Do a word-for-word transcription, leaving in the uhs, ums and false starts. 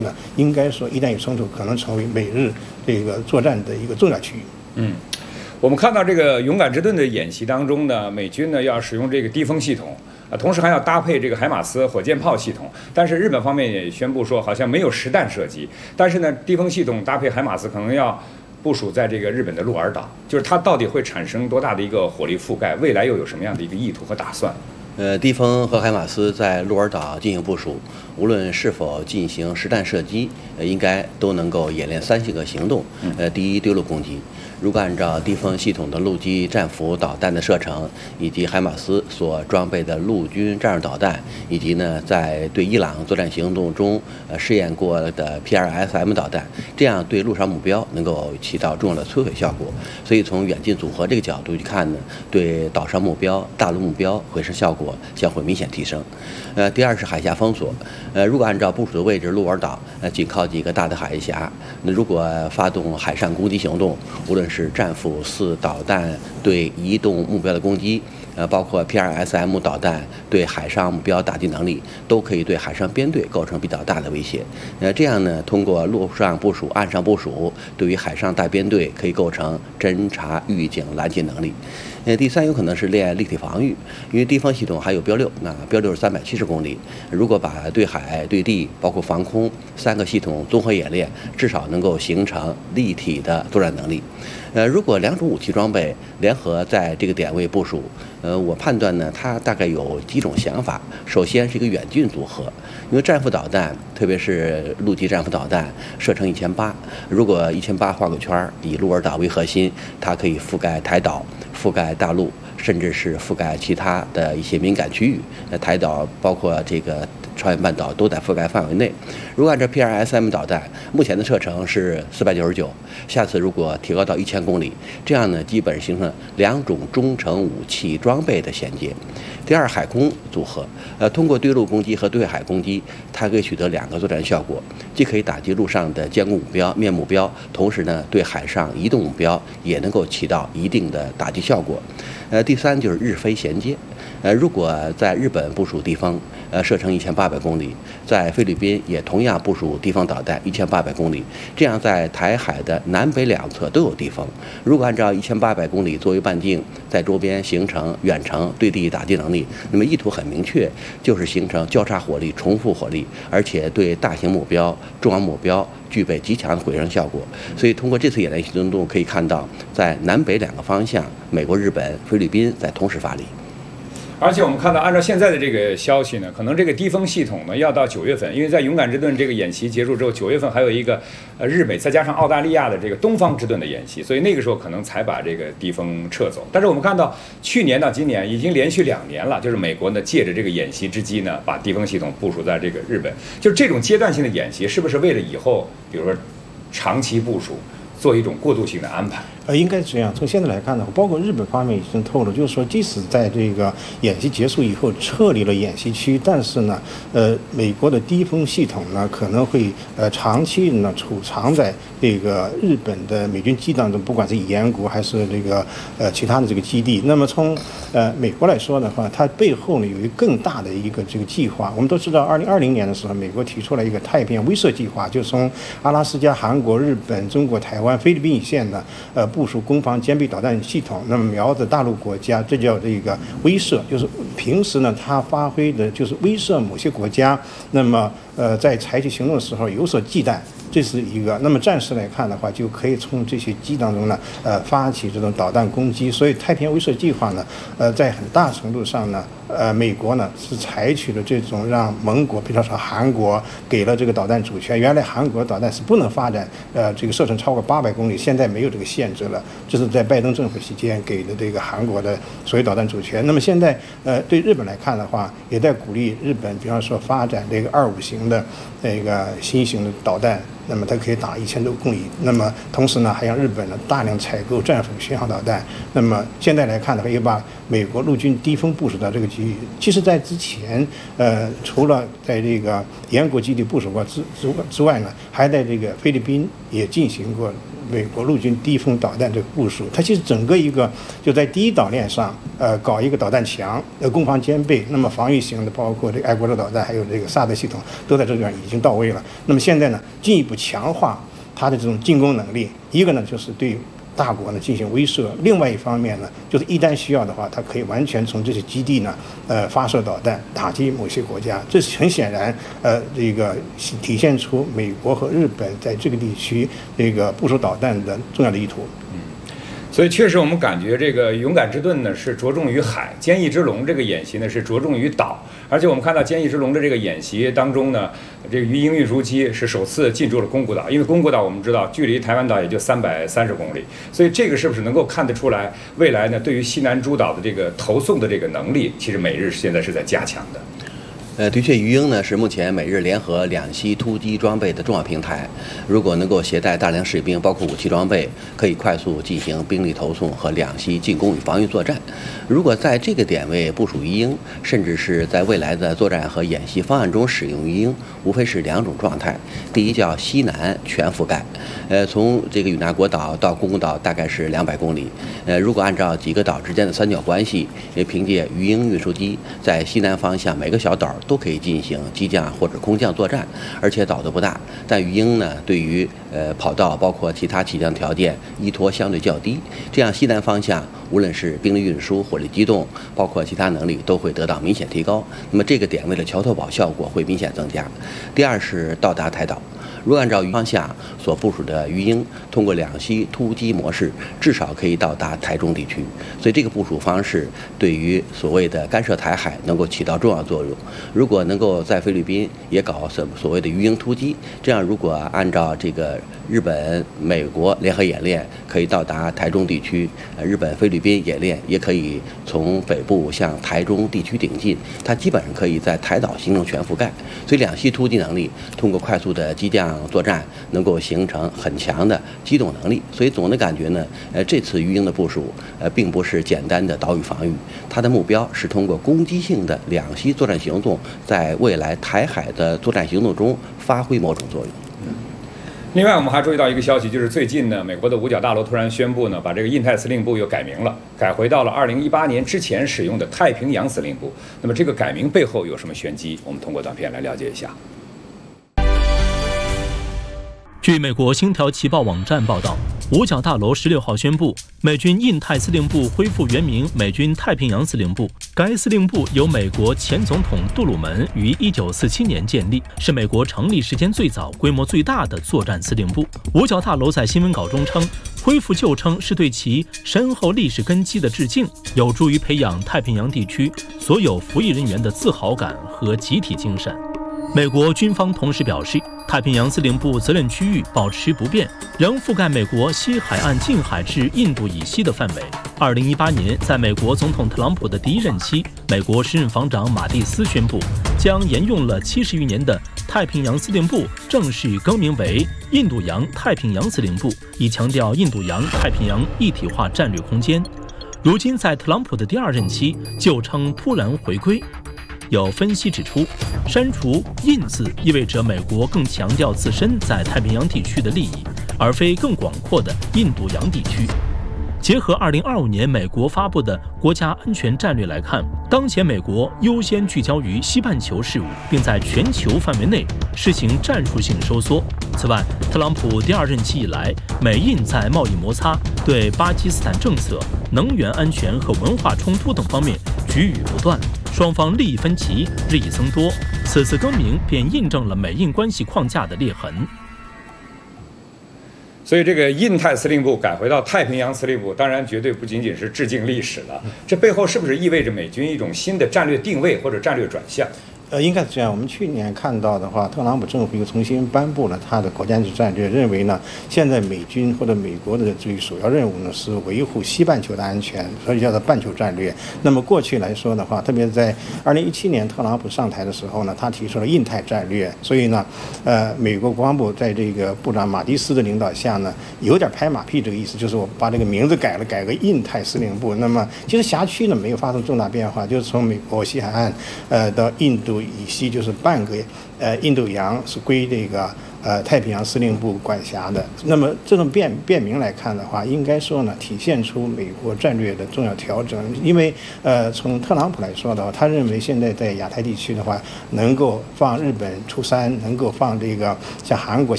呢，应该说一旦有冲突，可能成为美日这个作战的一个重要区域。 嗯。我们看到这个勇敢之盾的演习当中呢，美军呢要使用这个低风系统啊，同时还要搭配这个海马斯火箭炮系统。但是日本方面也宣布说，好像没有实弹射击。但是呢，低风系统搭配海马斯可能要部署在这个日本的鹿儿岛，就是它到底会产生多大的一个火力覆盖？未来又有什么样的一个意图和打算？ 呃，低风和海马斯在鹿儿岛进行部署，无论是否进行实弹射击，呃，应该都能够演练三性格行动。呃，第一，对陆攻击。如果按照低风系统的陆基战斧导弹的射程，以及海马斯所装备的陆军战术导弹，以及呢在对伊朗作战行动中呃试验过的 P R S M 导弹，这样对陆上目标能够起到重要的摧毁效果。所以从远近组合这个角度去看呢，对岛上目标、大陆目标回声效果将会明显提升。呃，第二是海峡封锁。呃，如果按照部署的位置，鹿儿岛呃紧靠几个大的海峡，那如果发动海上攻击行动，无论是战斧四导弹对移动目标的攻击，呃，包括 P R S M 导弹对海上目标打击能力，都可以对海上编队构成比较大的威胁。呃，这样呢，通过陆上部署、岸上部署，对于海上大编队可以构成侦察、预警、拦截能力。呃，第三有可能是练立体防御，因为低风系统还有标六，那标六是三百七十公里，如果把对海、对地，包括防空三个系统综合演练，至少能够形成立体的作战能力。呃，如果两种武器装备联合在这个点位部署，呃，我判断呢，它大概有几种想法。首先是一个远近组合，因为战斧导弹，特别是陆基战斧导弹，射程一千八，如果一千八画个圈儿，以鹿儿岛为核心，它可以覆盖台岛、覆盖大陆，甚至是覆盖其他的一些敏感区域。呃，台岛包括这个朝鲜半岛都在覆盖范围内。如果按照 P R S M 导弹，目前的射程是四百九十九，下次如果提高到一千公里，这样呢，基本形成两种中程武器装备的衔接。第二，海空组合，呃，通过对陆攻击和对海攻击，它可以取得两个作战效果，既可以打击陆上的坚固目标、面目标，同时呢，对海上移动目标也能够起到一定的打击效果。呃，第三就是日菲衔接，呃，如果在日本部署低风，呃，射程一千八百公里，在菲律宾也同样部署低风导弹一千八百公里，这样在台海的南北两侧都有低风。如果按照一千八百公里作为半径，在周边形成远程对地打击能力，那么意图很明确，就是形成交叉火力、重复火力，而且对大型目标、重要目标具备极强的回声效果。所以通过这次演练行动可以看到，在南北两个方向，美国、日本、菲律宾在同时发力。 而且我们看到，按照现在的这个消息呢，可能这个低风系统呢要到九月份，因为在勇敢之盾这个演习结束之后，九月份还有一个呃日美再加上澳大利亚的这个东方之盾的演习，所以那个时候可能才把这个低风撤走。但是我们看到去年到今年已经连续两年了，就是美国呢借着这个演习之机呢，把低风系统部署在这个日本，就是这种阶段性的演习，是不是为了以后比如说长期部署做一种过渡性的安排？ 呃，应该是这样。从现在来看呢，包括日本方面已经透露，就是说，即使在这个演习结束以后撤离了演习区，但是呢，呃，美国的低风系统呢可能会呃长期呢储藏在这个日本的美军基地当中，不管是岩谷还是这个呃其他的这个基地。那么从呃美国来说的话，它背后呢有一个更大的一个这个计划。我们都知道，二零二零年的时候，美国提出了一个太平洋威慑计划，就从阿拉斯加、韩国、日本、中国、台湾、菲律宾一线的呃。部署攻防兼备导弹系统，那么瞄着大陆国家，这叫这个威慑，就是平时呢，它发挥的就是威慑某些国家，那么呃，在采取行动的时候有所忌惮。这是一个。那么暂时来看的话，就可以从这些机当中呢，呃，发起这种导弹攻击。所以太平洋威慑计划呢，呃，在很大程度上呢，呃，美国呢是采取了这种让盟国，比如说韩国给了这个导弹主权。原来韩国导弹是不能发展，呃，这个射程超过八百公里，现在没有这个限制了。这是在拜登政府期间给的这个韩国的所谓导弹主权。那么现在，呃，对日本来看的话，也在鼓励日本，比方说发展这个二五型的那个新型的导弹。 那么它可以打一千多公里。那么同时呢，还让日本呢大量采购战斧巡航导弹。那么现在来看的话，也把美国陆军低空部署的这个机遇，其实在之前，呃，除了在这个延国基地部署过之之之外呢，还在这个菲律宾也进行过美国陆军低空导弹这个部署。它其实整个一个就在第一岛链上，呃，搞一个导弹墙，呃，攻防兼备。那么防御型的，包括这个爱国者导弹，还有这个萨德系统，都在这边已经到位了。那么现在呢，进一步强化它的这种进攻能力。一个呢，就是对大国呢进行威慑；另外一方面呢，就是一旦需要的话，它可以完全从这些基地呢，呃，发射导弹打击某些国家。这是很显然，呃，这个体现出美国和日本在这个地区这个部署导弹的重要的意图。 所以确实，我们感觉这个勇敢之盾呢是着重于海，坚毅之龙这个演习呢是着重于岛。而且我们看到坚毅之龙的这个演习当中呢，这个鱼鹰运输机是首次进驻了宫古岛，因为宫古岛我们知道距离台湾岛也就三百三十公里，所以这个是不是能够看得出来，未来呢对于西南诸岛的这个投送的这个能力，其实美日现在是在加强的。 呃，的确，鱼鹰呢是目前美日联合两栖突击装备的重要平台。如果能够携带大量士兵，包括武器装备，可以快速进行兵力投送和两栖进攻与防御作战。如果在这个点位部署鱼鹰，甚至是在未来的作战和演习方案中使用鱼鹰，无非是两种状态。第一叫西南全覆盖，呃，从这个与那国岛到宫古岛大概是两百公里。呃，如果按照几个岛之间的三角关系，也凭借鱼鹰运输机在西南方向每个小岛都可以进行机降或者空降作战，而且岛都不大，但鱼鹰呢对于呃跑道包括其他起降条件依托相对较低，这样西南方向无论是兵力运输、火力机动，包括其他能力都会得到明显提高。那么这个点位的桥头堡效果会明显增加。第二是到达台岛。如果按照方向所部署的鱼鹰，通过两栖突击模式，至少可以到达台中地区。所以这个部署方式对于所谓的干涉台海能够起到重要作用。如果能够在菲律宾也搞所所谓的鱼鹰突击，这样如果按照这个日本、美国联合演练，可以到达台中地区；呃，日本、菲律宾演练也可以从北部向台中地区顶进，它基本上可以在台岛形成全覆盖。所以两栖突击能力通过快速的机降作战，能够形成很强的机动能力。所以总的感觉呢，呃，这次鱼鹰的部署，呃，并不是简单的岛屿防御，它的目标是通过攻击性的两栖作战行动，在未来台海的作战行动中发挥某种作用。 另外，我们还注意到一个消息，就是最近呢，美国的五角大楼突然宣布呢，把这个印太司令部又改名了，改回到了二零一八年之前使用的太平洋司令部。那么这个改名背后有什么玄机？我们通过短片来了解一下。 据美国星条旗报网站报道，五角大楼十六号宣布，美军印太司令部恢复原名美军太平洋司令部。该司令部由美国前总统杜鲁门于一九四七年建立，是美国成立时间最早、规模最大的作战司令部。五角大楼在新闻稿中称，恢复旧称是对其深厚历史根基的致敬，有助于培养太平洋地区所有服役人员的自豪感和集体精神。美国军方同时表示，太平洋司令部责任区域保持不变，仍覆盖美国西海岸近海至印度以西的范围。二零一八年，在美国总统特朗普的第一任期，美国时任防长马蒂斯宣布，将沿用了七十余年的太平洋司令部正式更名为印度洋太平洋司令部，以强调印度洋太平洋一体化战略空间。如今，在特朗普的第二任期，旧称突然回归。有分析指出，删除“印”字意味着美国更强调自身在太平洋地区的利益，而非更广阔的印度洋地区。结合二零二五年美国发布的国家安全战略来看，当前美国优先聚焦于西半球事务，并在全球范围内实行战术性收缩。此外，特朗普第二任期以来，美印在贸易摩擦、对巴基斯坦政策、能源安全和文化冲突等方面举语不断，双方利益分歧日益增多。此次更名便印证了美印关系框架的裂痕。 所以这个印太司令部改回到太平洋司令部，当然绝对不仅仅是致敬历史了，这背后是不是意味着美军一种新的战略定位或者战略转向？ 呃，应该是这样。我们去年看到的话，特朗普政府又重新颁布了他的国家安全战略，认为呢，现在美军或者美国的这个首要任务呢是维护西半球的安全，所以叫做半球战略。那么过去来说的话，特别在二零一七年特朗普上台的时候呢，他提出了印太战略，所以呢，呃，美国国防部在这个部长马蒂斯的领导下呢，有点拍马屁这个意思，就是我把这个名字改了，改个印太司令部。那么其实辖区呢没有发生重大变化，就是从美国西海岸，呃，到印度以西，就是半个呃印度洋是归这个呃太平洋司令部管辖的。那么这种变变名来看的话，应该说呢，体现出美国战略的重要调整。因为呃从特朗普来说的话，他认为现在在亚太地区的话，能够放日本出山，能够放这个像韩国。